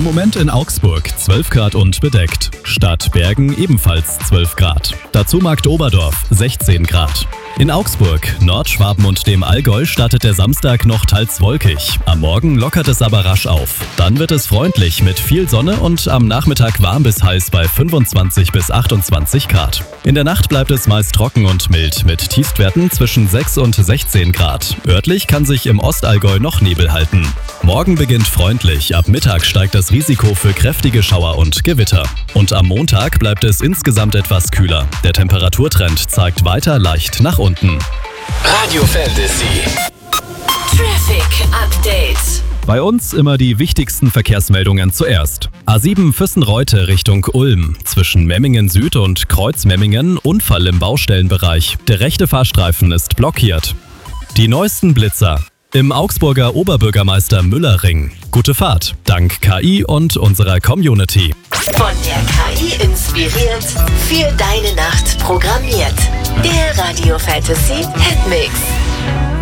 Moment in Augsburg 12 Grad und bedeckt. Stadt Bergen ebenfalls 12 Grad. Dazu Marktoberdorf 16 Grad. In Augsburg, Nordschwaben und dem Allgäu startet der Samstag noch teils wolkig. Am Morgen lockert es aber rasch auf. Dann wird es freundlich mit viel Sonne und am Nachmittag warm bis heiß bei 25 bis 28 Grad. In der Nacht bleibt es meist trocken und mild mit Tiefstwerten zwischen 6 und 16 Grad. Örtlich kann sich im Ostallgäu noch Nebel halten. Morgen beginnt freundlich, ab Mittag steigt das Risiko für kräftige Schauer und Gewitter. Und am Montag bleibt es insgesamt etwas kühler. Der Temperaturtrend zeigt weiter leicht nach unten. Radio Fantasy Traffic Update. Bei uns immer die wichtigsten Verkehrsmeldungen zuerst. A7 Füssen-Reute Richtung Ulm. Zwischen Memmingen Süd und Kreuz-Memmingen Unfall im Baustellenbereich. Der rechte Fahrstreifen ist blockiert. Die neuesten Blitzer. Im Augsburger Oberbürgermeister Müller-Ring. Gute Fahrt, dank KI und unserer Community. Von der KI inspiriert, für deine Nacht programmiert. Der Radio Fantasy Hitmix.